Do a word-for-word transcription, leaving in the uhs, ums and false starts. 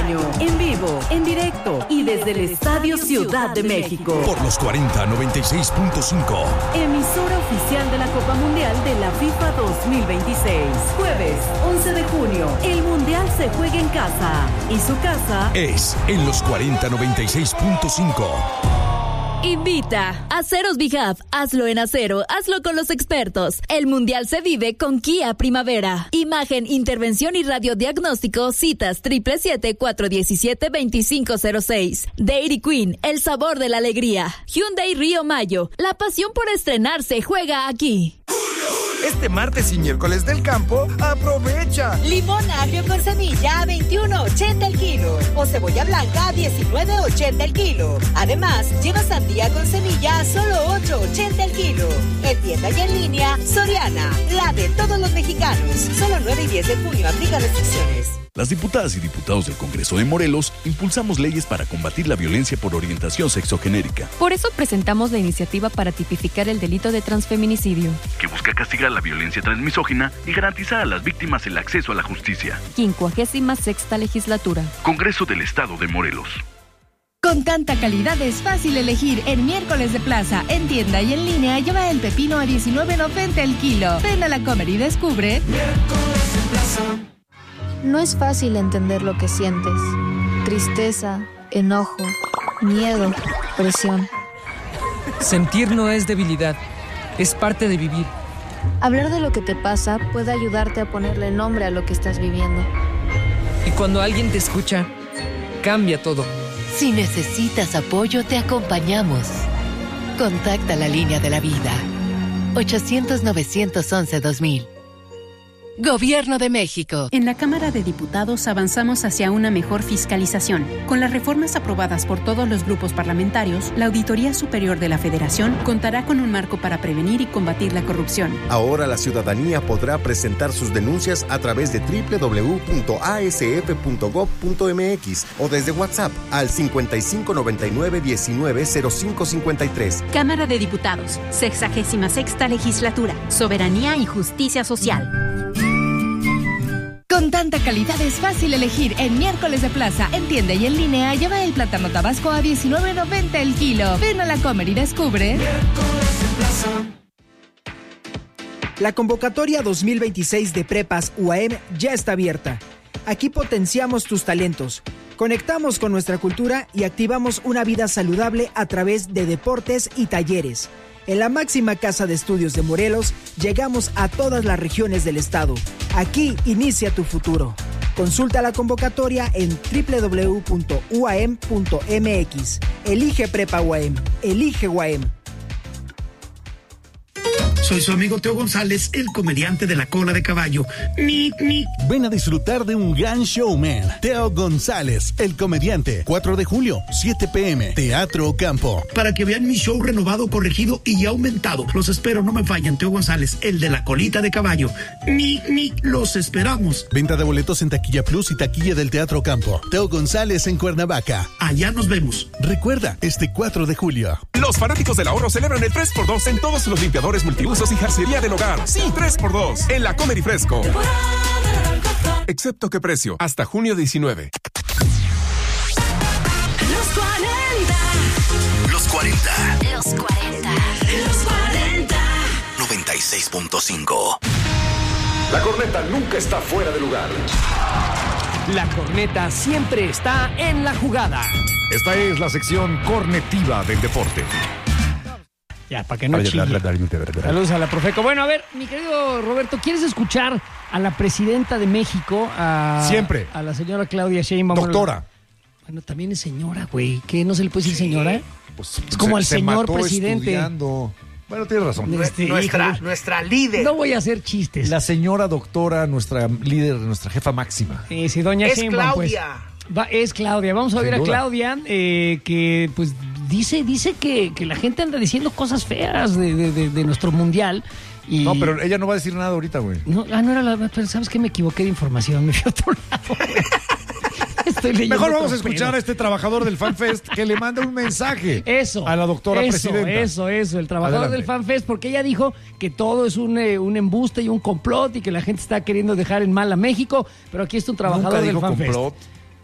año, en vivo, en directo y desde el Estadio Ciudad de México. Por los cuarenta noventa y seis punto cinco. Emisora oficial de la Copa Mundial de la FIFA dos mil veintiséis. Jueves, once de junio, el Mundial se juega en casa. Y su casa es en los cuarenta noventa y seis punto cinco. Invita. Aceros Bihab. Hazlo en acero. Hazlo con los expertos. El Mundial se vive con Kia Primavera. Imagen, intervención y radiodiagnóstico. Citas triple siete cuatro diecisiete veinticinco cero seis. Dairy Queen. El sabor de la alegría. Hyundai Río Mayo. La pasión por estrenarse juega aquí. Este martes y miércoles del campo, aprovecha. Limón agrio con semilla a veintiuno ochenta el kilo. O cebolla blanca a diecinueve ochenta el kilo. Además, lleva sandía con semilla a solo ocho ochenta el kilo. En tienda y en línea, Soriana, la de todos los mexicanos. Solo nueve y diez de junio, aplica restricciones. Las diputadas y diputados del Congreso de Morelos impulsamos leyes para combatir la violencia por orientación sexogenérica. Por eso presentamos la iniciativa para tipificar el delito de transfeminicidio, que busca castigar la violencia transmisógina y garantizar a las víctimas el acceso a la justicia. quincuagésima sexta legislatura. Congreso del Estado de Morelos. Con tanta calidad es fácil elegir en miércoles de plaza, en tienda y en línea. Lleva el pepino a diecinueve noventa el kilo. Ven a la Comer y descubre. Miércoles en plaza. No es fácil entender lo que sientes. Tristeza, enojo, miedo, presión. Sentir no es debilidad, es parte de vivir. Hablar de lo que te pasa puede ayudarte a ponerle nombre a lo que estás viviendo. Y cuando alguien te escucha, cambia todo. Si necesitas apoyo, te acompañamos. Contacta la línea de la vida. ochocientos novecientos once dos mil. Gobierno de México. En la Cámara de Diputados avanzamos hacia una mejor fiscalización. Con las reformas aprobadas por todos los grupos parlamentarios, la Auditoría Superior de la Federación contará con un marco para prevenir y combatir la corrupción. Ahora la ciudadanía podrá presentar sus denuncias a través de doble u doble u doble u punto a s f punto gob punto m x o desde WhatsApp al cincuenta y cinco noventa y nueve diecinueve cero cinco cincuenta y tres. Cámara de Diputados, sexagésima sexta legislatura, soberanía y justicia social. Con tanta calidad es fácil elegir en miércoles de plaza, en tienda y en línea. Lleva el plátano tabasco a diecinueve noventa el kilo. Ven a la Comer y descubre. Miércoles en plaza. La convocatoria dos mil veintiséis de Prepas U A M ya está abierta. Aquí potenciamos tus talentos, conectamos con nuestra cultura y activamos una vida saludable a través de deportes y talleres. En la máxima casa de estudios de Morelos, llegamos a todas las regiones del estado. Aquí inicia tu futuro. Consulta la convocatoria en doble u doble u doble u punto u a m punto m x. Elige Prepa U A M. Elige U A M. Soy su amigo Teo González, el comediante de la cola de caballo. Ni, ni. Ven a disfrutar de un gran showman. Teo González, el comediante. cuatro de julio, siete pe eme, Teatro Campo. Para que vean mi show renovado, corregido y aumentado. Los espero, no me fallan. Teo González, el de la colita de caballo. Ni, ni. Los esperamos. Venta de boletos en Taquilla Plus y Taquilla del Teatro Campo. Teo González en Cuernavaca. Allá nos vemos. Recuerda, este cuatro de julio. Los fanáticos del ahorro celebran el tres por dos en todos los limpiadores multiusos y jarcería del hogar. Sí, tres por dos en la Comer y Fresco. Excepto qué precio, hasta junio diecinueve. Los cuarenta. Los cuarenta. Los cuarenta. Los cuarenta. noventa y seis punto cinco. La corneta nunca está fuera de lugar. La corneta siempre está en la jugada. Esta es la sección cornetiva del deporte. Ya, para que no chille. Saludos a la Profeco. Bueno, a ver, mi querido Roberto, ¿quieres escuchar a la presidenta de México? A, Siempre. A la señora Claudia Sheinbaum. Doctora. Bueno, también es señora, güey. ¿Qué? ¿No se le puede decir señora? Pues, es como se, al se señor mató presidente. Estudiando. Bueno, tienes razón. Este, nuestra, híjole, nuestra líder. No voy a hacer chistes. La señora doctora, nuestra líder, nuestra jefa máxima. Eh, sí, doña es Sheinbaum, Claudia. Pues, va, es Claudia. Vamos a Sin ver duda. a Claudia, eh, que pues dice, dice que, que la gente anda diciendo cosas feas de, de, de, de nuestro mundial. Y... No, pero ella no va a decir nada ahorita, güey. No, ah, no era la... Pero ¿sabes qué? Me equivoqué de información. Me fui a otro lado. Estoy leyendo. Mejor vamos a otro escuchar pedo. a este trabajador del FanFest que le manda un mensaje. Eso. A la doctora eso, presidenta. Eso, eso. El trabajador Adelante. del FanFest, porque ella dijo que todo es un, eh, un embuste y un complot y que la gente está queriendo dejar en mal a México. Pero aquí está un trabajador Nunca del dijo FanFest. complot.